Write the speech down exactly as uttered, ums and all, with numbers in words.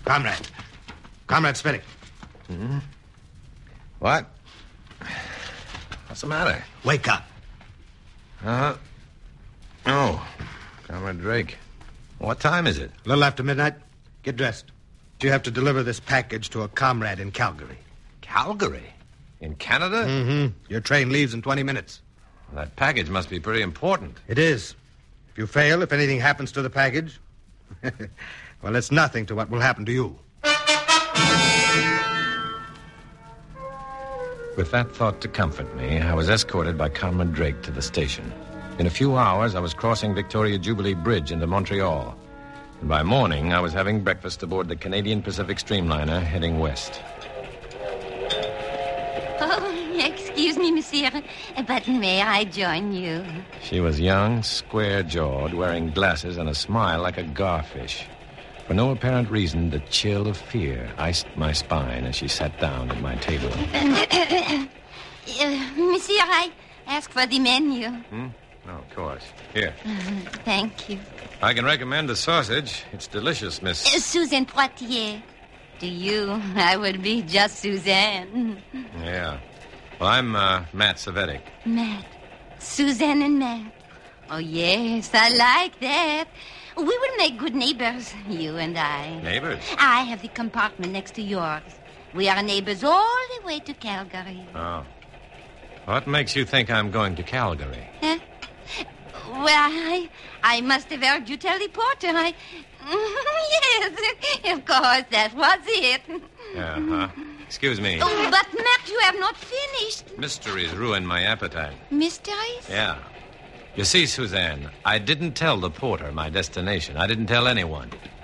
Comrade. Comrade Spinning. Hmm? What? What's the matter? Wake up. Uh-huh. Oh, Comrade Drake. What time is it? A little after midnight. Get dressed. You have to deliver this package to a comrade in Calgary. Calgary? In Canada? Mm-hmm. Your train leaves in twenty minutes. Well, that package must be pretty important. It is. If you fail, if anything happens to the package, well, it's nothing to what will happen to you. With that thought to comfort me, I was escorted by Comrade Drake to the station. In a few hours, I was crossing Victoria Jubilee Bridge into Montreal. And by morning, I was having breakfast aboard the Canadian Pacific Streamliner heading west. Oh, excuse me, monsieur, but may I join you? She was young, square-jawed, wearing glasses and a smile like a garfish. For no apparent reason, the chill of fear iced my spine as she sat down at my table. uh, monsieur, I ask for the menu. Hmm? Oh, of course. Here. Uh, thank you. I can recommend the sausage. It's delicious, Miss... Uh, Suzanne Poitier. To you, I would be just Suzanne. Yeah. Well, I'm uh, Matt Savetic. Matt. Suzanne and Matt. Oh, yes, I like that. We will make good neighbors, you and I. Neighbors? I have the compartment next to yours. We are neighbors all the way to Calgary. Oh. What makes you think I'm going to Calgary? Huh? Well, I, I must have heard you tell the porter. I... Yes, of course, that was it. Uh-huh. Excuse me. Oh, but, Matt, you have not finished. Mysteries ruin my appetite. Mysteries? Yeah. You see, Suzanne, I didn't tell the porter my destination. I didn't tell anyone.